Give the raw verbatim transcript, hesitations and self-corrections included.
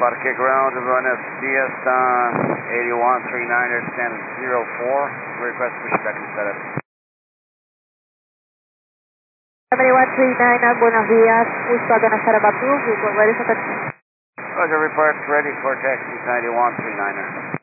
Parque Ground, buenos dias, uh, eighty-one thirty-niner, stand zero four, request pushback and setup. eighty-one thirty-niner, buenos días, pushback and setup approved, report ready for taxi. Roger, report ready for taxi, ninety-one thirty-niner.